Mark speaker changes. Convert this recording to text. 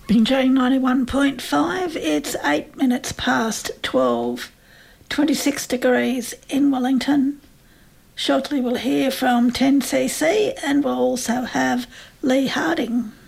Speaker 1: Binjai 91.5, it's 8 minutes past 12, 26 degrees in Wellington. Shortly we'll hear from 10cc and we'll also have Lee Harding.